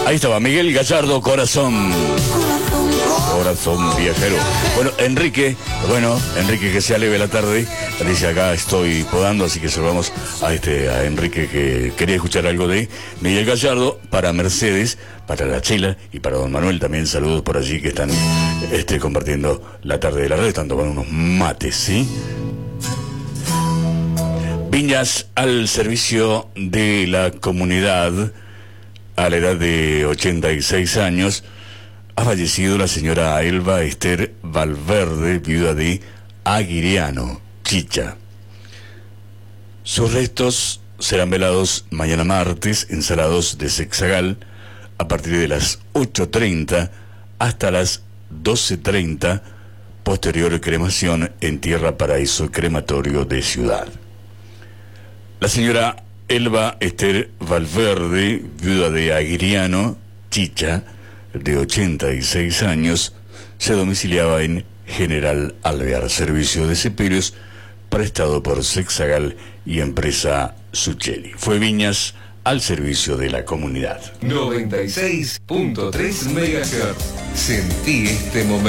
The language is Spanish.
Ahí estaba, Miguel Gallardo, Corazón. Corazón viajero. Bueno, Enrique que se aleve la tarde, dice acá estoy podando, así que saludamos a Enrique que quería escuchar algo de Miguel Gallardo, para Mercedes, para la Chela y para don Manuel también, saludos por allí que están compartiendo la tarde de la radio, están tomando unos mates, ¿sí? Viñas al servicio de la comunidad. A la edad de 86 años ha fallecido la señora Elba Esther Valverde, viuda de Aguiriano, Chicha. Sus restos serán velados mañana martes en Salados de Sexagal a partir de las 8:30 hasta las 12:30, posterior cremación en Tierra Paraíso Crematorio de Ciudad. La señora Elba Esther Valverde, viuda de Aguiriano, Chicha, de 86 años, se domiciliaba en General Alvear, servicio de sepelios prestado por Sexagal y empresa Sucheli. Fue Viñas al servicio de la comunidad. 96.3 MHz. Sentí este momento.